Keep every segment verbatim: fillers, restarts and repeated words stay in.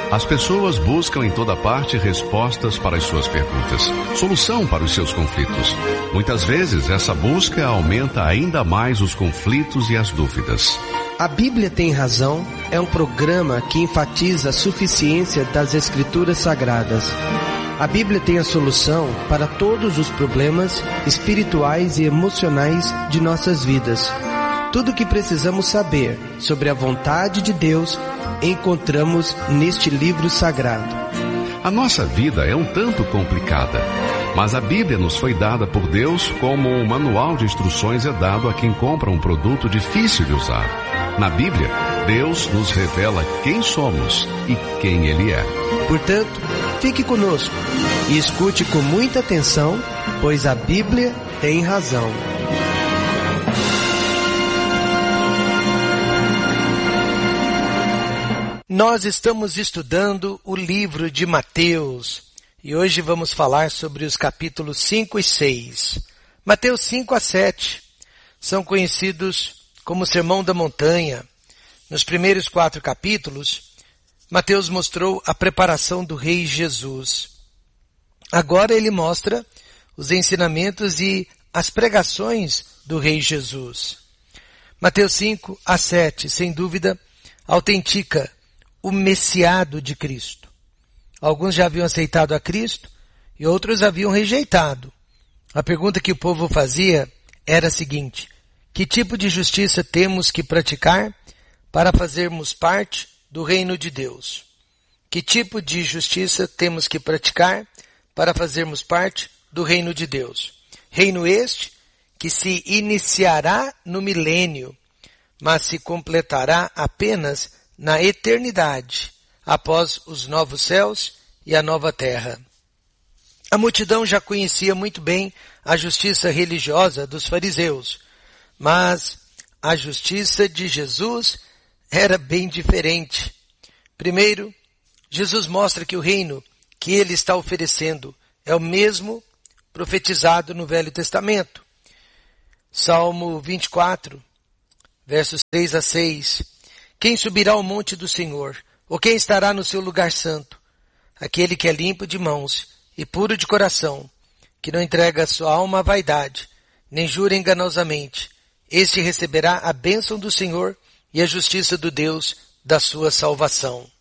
As pessoas buscam em toda parte respostas para as suas perguntas, solução para os seus conflitos. Muitas vezes, essa busca aumenta ainda mais os conflitos e as dúvidas. A Bíblia Tem Razão é um programa que enfatiza a suficiência das Escrituras Sagradas. A Bíblia tem a solução para todos os problemas espirituais e emocionais de nossas vidas. Tudo o que precisamos saber sobre a vontade de Deus encontramos neste livro sagrado. A nossa vida é um tanto complicada, mas a Bíblia nos foi dada por Deus como um manual de instruções é dado a quem compra um produto difícil de usar. Na Bíblia, Deus nos revela quem somos e quem Ele é. Portanto, fique conosco e escute com muita atenção, pois a Bíblia tem razão. Nós estamos estudando o livro de Mateus e hoje vamos falar sobre os capítulos cinco e seis. Mateus cinco a sete são conhecidos como o Sermão da Montanha. Nos primeiros quatro capítulos, Mateus mostrou a preparação do Rei Jesus. Agora ele mostra os ensinamentos e as pregações do Rei Jesus. Mateus cinco a sete, sem dúvida, autentica o Messiado de Cristo. Alguns já haviam aceitado a Cristo e outros haviam rejeitado. A pergunta que o povo fazia era a seguinte: que tipo de justiça temos que praticar para fazermos parte do reino de Deus? Que tipo de justiça temos que praticar para fazermos parte do reino de Deus? Reino este que se iniciará no milênio, mas se completará apenas na eternidade, após os novos céus e a nova terra. A multidão já conhecia muito bem a justiça religiosa dos fariseus, mas a justiça de Jesus era bem diferente. Primeiro, Jesus mostra que o reino que ele está oferecendo é o mesmo profetizado no Velho Testamento. Salmo vinte e quatro, versos três a seis. Quem subirá ao monte do Senhor? Ou quem estará no seu lugar santo? Aquele que é limpo de mãos e puro de coração, que não entrega a sua alma à vaidade, nem jura enganosamente. Este receberá a bênção do Senhor e a justiça do Deus da sua salvação.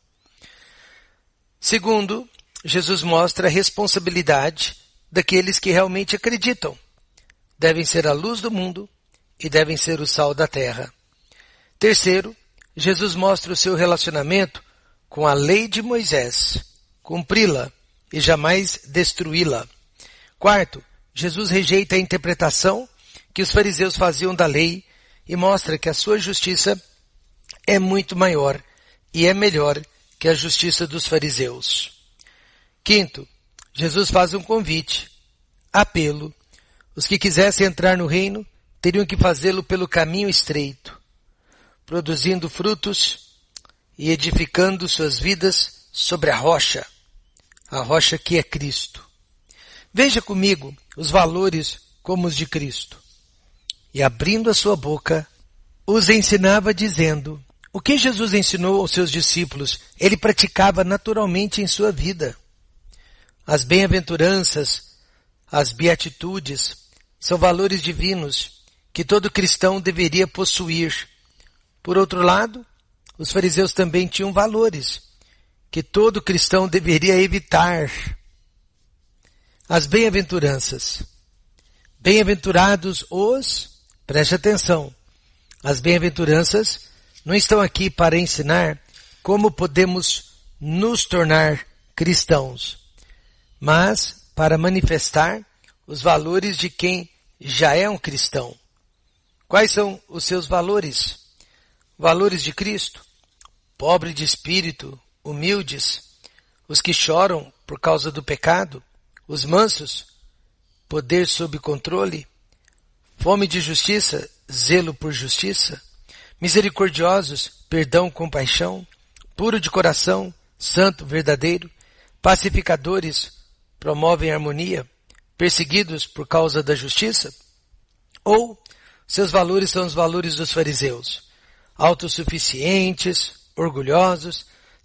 Segundo, Jesus mostra a responsabilidade daqueles que realmente acreditam. Devem ser a luz do mundo e devem ser o sal da terra. Terceiro, Jesus mostra o seu relacionamento com a lei de Moisés, cumpri-la e jamais destruí-la. Quarto, Jesus rejeita a interpretação que os fariseus faziam da lei e mostra que a sua justiça é muito maior e é melhor que a justiça dos fariseus. Quinto, Jesus faz um convite, apelo. Os que quisessem entrar no reino teriam que fazê-lo pelo caminho estreito, produzindo frutos e edificando suas vidas sobre a rocha, a rocha que é Cristo. Veja comigo os valores como os de Cristo. E abrindo a sua boca, os ensinava dizendo: o que Jesus ensinou aos seus discípulos, ele praticava naturalmente em sua vida. As bem-aventuranças, as beatitudes, são valores divinos que todo cristão deveria possuir. Por outro lado, os fariseus também tinham valores que todo cristão deveria evitar. As bem-aventuranças. Bem-aventurados os, preste atenção, as bem-aventuranças não estão aqui para ensinar como podemos nos tornar cristãos, mas para manifestar os valores de quem já é um cristão. Quais são os seus valores? Valores de Cristo: pobre de espírito, humildes, os que choram por causa do pecado, os mansos, poder sob controle, fome de justiça, zelo por justiça, misericordiosos, perdão, compaixão, puro de coração, santo, verdadeiro, pacificadores, promovem harmonia, perseguidos por causa da justiça? Ou seus valores são os valores dos fariseus? Autossuficientes, orgulhosos,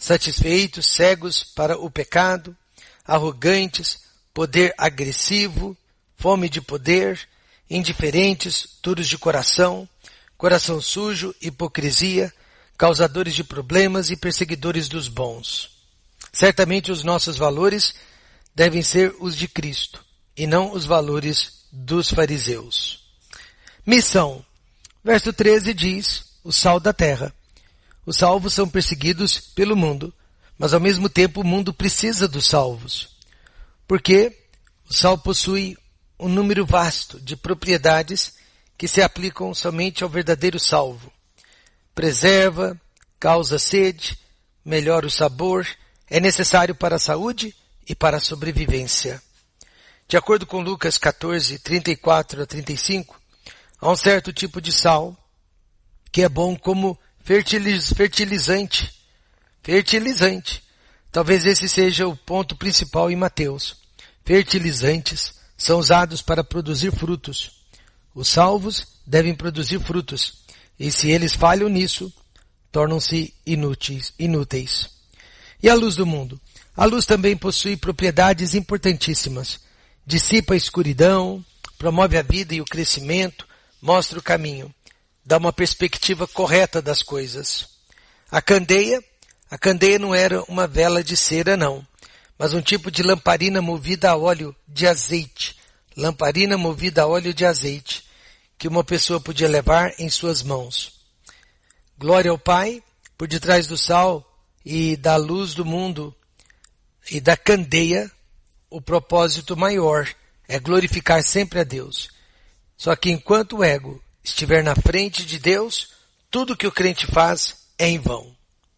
satisfeitos, cegos para o pecado, arrogantes, poder agressivo, fome de poder, indiferentes, duros de coração, coração sujo, hipocrisia, causadores de problemas e perseguidores dos bons. Certamente os nossos valores devem ser os de Cristo, e não os valores dos fariseus. Missão. Verso treze diz, o sal da terra. Os salvos são perseguidos pelo mundo, mas ao mesmo tempo o mundo precisa dos salvos. Porque o sal possui um número vasto de propriedades que se aplicam somente ao verdadeiro salvo. Preserva, causa sede, melhora o sabor, é necessário para a saúde e para a sobrevivência. De acordo com Lucas quatorze, trinta e quatro a trinta e cinco, há um certo tipo de sal que é bom como fertiliz, fertilizante. Fertilizante. Talvez esse seja o ponto principal em Mateus. Fertilizantes são usados para produzir frutos. Os salvos devem produzir frutos, e se eles falham nisso, tornam-se inúteis, inúteis. E a luz do mundo? A luz também possui propriedades importantíssimas. Dissipa a escuridão, promove a vida e o crescimento, mostra o caminho, dá uma perspectiva correta das coisas. A candeia, a candeia não era uma vela de cera não, mas um tipo de lamparina movida a óleo de azeite, lamparina movida a óleo de azeite, que uma pessoa podia levar em suas mãos. Glória ao Pai, por detrás do sal e da luz do mundo e da candeia, o propósito maior é glorificar sempre a Deus. Só que enquanto o ego estiver na frente de Deus, tudo que o crente faz é em vão.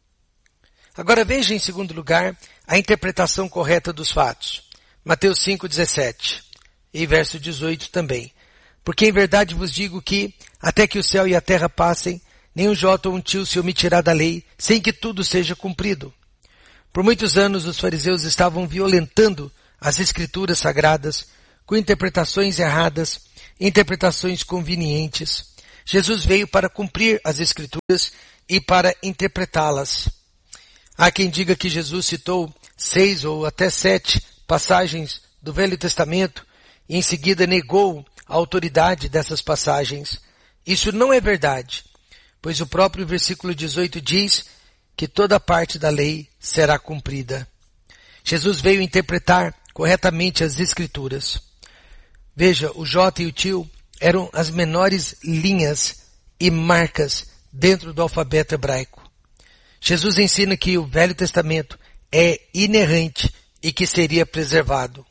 Agora veja em segundo lugar a interpretação correta dos fatos. Mateus cinco, dezessete e verso dezoito também. Porque em verdade vos digo que, até que o céu e a terra passem, nem um jota ou um tio se omitirá da lei, sem que tudo seja cumprido. Por muitos anos os fariseus estavam violentando as escrituras sagradas, com interpretações erradas, interpretações convenientes. Jesus veio para cumprir as escrituras e para interpretá-las. Há quem diga que Jesus citou seis ou até sete passagens do Velho Testamento e em seguida negou a autoridade dessas passagens. Isso não é verdade, pois o próprio versículo dezoito diz que toda parte da lei será cumprida. Jesus veio interpretar corretamente as Escrituras. Veja, o J e o tio eram as menores linhas e marcas dentro do alfabeto hebraico. Jesus ensina que o Velho Testamento é inerrante e que seria preservado.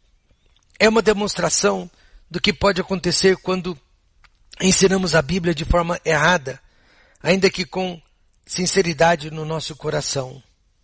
É uma demonstração do que pode acontecer quando ensinamos a Bíblia de forma errada, ainda que com sinceridade no nosso coração.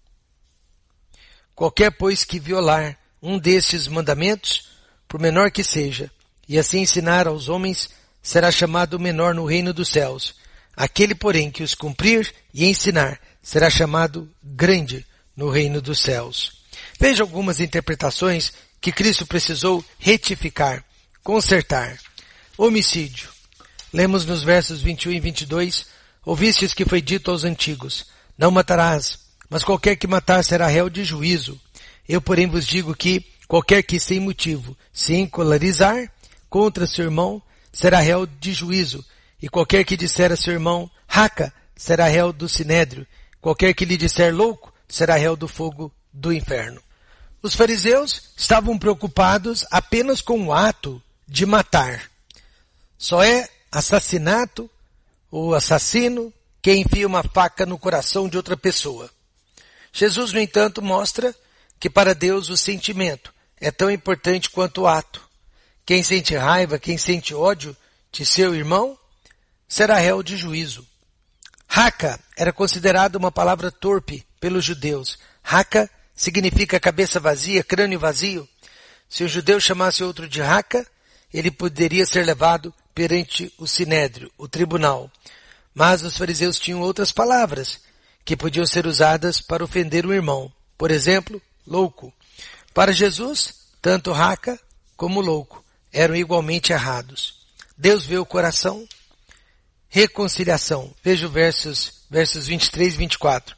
Qualquer, pois, que violar um destes mandamentos, por menor que seja, e assim ensinar aos homens, será chamado menor no reino dos céus. Aquele, porém, que os cumprir e ensinar, será chamado grande no reino dos céus. Veja algumas interpretações que Cristo precisou retificar, consertar. Homicídio. Lemos nos versos vinte e um e vinte e dois, ouvistes que foi dito aos antigos, não matarás, mas qualquer que matar será réu de juízo. Eu, porém, vos digo que qualquer que sem motivo se encolarizar contra seu irmão será réu de juízo, e qualquer que disser a seu irmão, raca, será réu do sinédrio, qualquer que lhe disser louco, será réu do fogo do inferno. Os fariseus estavam preocupados apenas com o ato de matar. Só é assassinato ou assassino quem enfia uma faca no coração de outra pessoa. Jesus, no entanto, mostra que para Deus o sentimento é tão importante quanto o ato. Quem sente raiva, quem sente ódio de seu irmão, será réu de juízo. Raca era considerada uma palavra torpe pelos judeus. Raca significa cabeça vazia, crânio vazio. Se o judeu chamasse outro de raca, ele poderia ser levado perante o sinédrio, o tribunal. Mas os fariseus tinham outras palavras que podiam ser usadas para ofender o irmão. Por exemplo, louco. Para Jesus, tanto raca como louco eram igualmente errados. Deus vê o coração. Reconciliação. Veja os versos, versos vinte e três e vinte e quatro.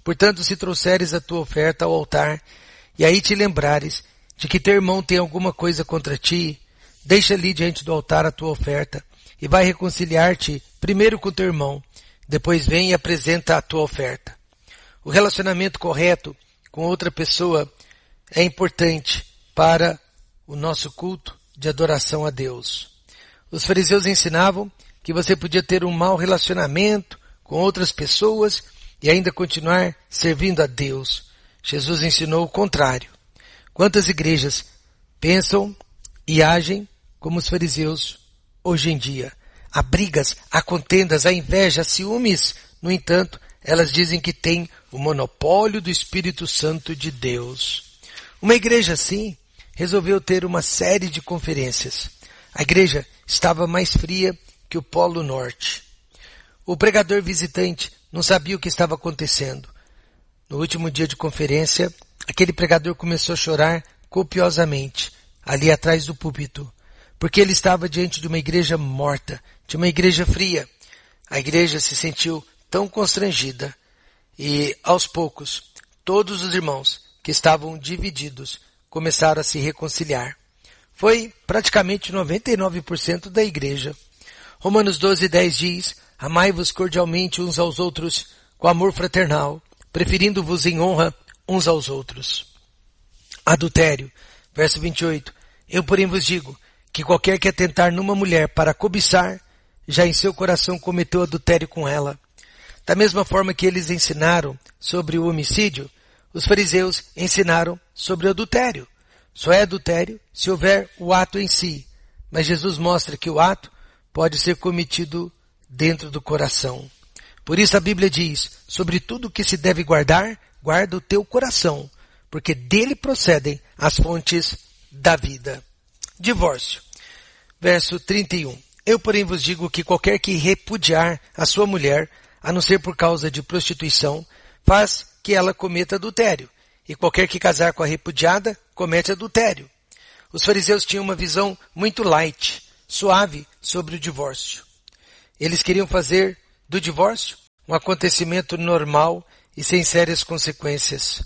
Portanto, se trouxeres a tua oferta ao altar, e aí te lembrares de que teu irmão tem alguma coisa contra ti, deixa ali diante do altar a tua oferta, e vai reconciliar-te primeiro com teu irmão, depois vem e apresenta a tua oferta. O relacionamento correto com outra pessoa é importante para o nosso culto de adoração a Deus. Os fariseus ensinavam que você podia ter um mau relacionamento com outras pessoas e ainda continuar servindo a Deus. Jesus ensinou o contrário. Quantas igrejas pensam e agem como os fariseus hoje em dia? Há brigas, há contendas, há inveja, há ciúmes. No entanto, elas dizem que têm o monopólio do Espírito Santo de Deus. Uma igreja assim resolveu ter uma série de conferências. A igreja estava mais fria que o Polo Norte. O pregador visitante não sabia o que estava acontecendo. No último dia de conferência, aquele pregador começou a chorar copiosamente, ali atrás do púlpito, porque ele estava diante de uma igreja morta, de uma igreja fria. A igreja se sentiu tão constrangida e, aos poucos, todos os irmãos que estavam divididos começaram a se reconciliar. Foi praticamente noventa e nove por cento da igreja. Romanos doze, dez diz: amai-vos cordialmente uns aos outros com amor fraternal, preferindo-vos em honra uns aos outros. Adultério. Verso vinte e oito. Eu, porém, vos digo que qualquer que atentar numa mulher para cobiçar, já em seu coração cometeu adultério com ela. Da mesma forma que eles ensinaram sobre o homicídio, os fariseus ensinaram sobre o adultério. Só é adultério se houver o ato em si, mas Jesus mostra que o ato pode ser cometido dentro do coração. Por isso a Bíblia diz, sobre tudo que se deve guardar, guarda o teu coração, porque dele procedem as fontes da vida. Divórcio. Verso trinta e um. Eu, porém, vos digo que qualquer que repudiar a sua mulher, a não ser por causa de prostituição, faz que ela cometa adultério. E qualquer que casar com a repudiada, comete adultério. Os fariseus tinham uma visão muito light, suave sobre o divórcio. Eles queriam fazer do divórcio um acontecimento normal e sem sérias consequências.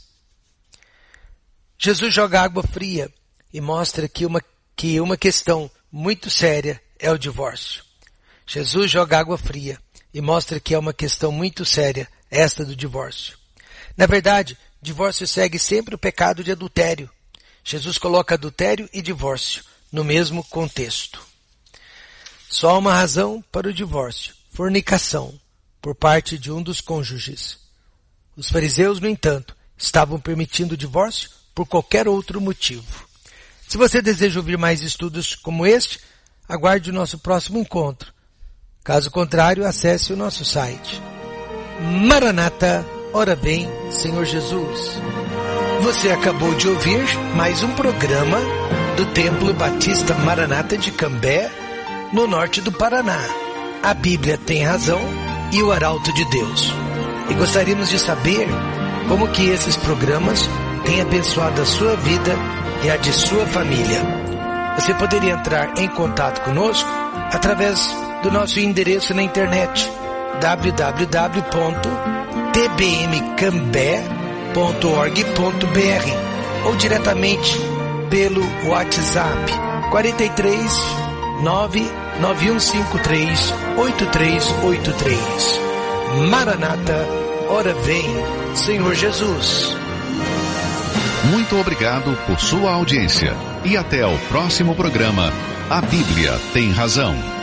Jesus joga água fria e mostra que uma, que uma questão muito séria é o divórcio. Jesus joga água fria e mostra que é uma questão muito séria esta do divórcio. Na verdade, divórcio segue sempre o pecado de adultério. Jesus coloca adultério e divórcio no mesmo contexto. Só há uma razão para o divórcio: fornicação, por parte de um dos cônjuges. Os fariseus, no entanto, estavam permitindo o divórcio por qualquer outro motivo. Se você deseja ouvir mais estudos como este, aguarde o nosso próximo encontro. Caso contrário, acesse o nosso site. Maranata, ora vem, Senhor Jesus. Você acabou de ouvir mais um programa do Templo Batista Maranata de Cambé, no norte do Paraná. A Bíblia tem razão e o arauto de Deus. E gostaríamos de saber como que esses programas têm abençoado a sua vida e a de sua família. Você poderia entrar em contato conosco através do nosso endereço na internet w w w ponto t b m cambé ponto org ponto b r ou diretamente pelo WhatsApp quarenta e três, nove nove um cinco três, oito três oito três. Maranata, ora vem, Senhor Jesus. Muito obrigado por sua audiência e até o próximo programa. A Bíblia tem razão.